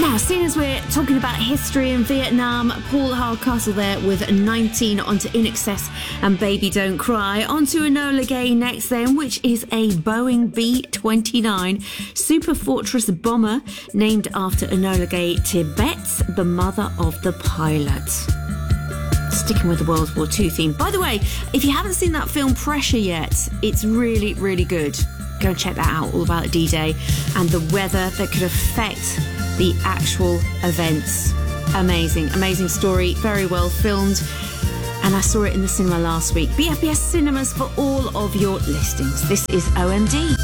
Now, seeing as we're talking about history in Vietnam, Paul Hardcastle there with 19 onto In Excess and Baby Don't Cry. Onto Enola Gay next then, which is a Boeing B-29 Super Fortress bomber named after Enola Gay Tibbets, the mother of the pilot. Sticking with the World War II theme. By the way, if you haven't seen that film Pressure yet, it's really, really good. Go and check that out, all about D-Day and the weather that could affect the actual events. Amazing story, very well filmed, and I saw it in the cinema last week. BFBS Cinemas for all of your listings. This is OMD.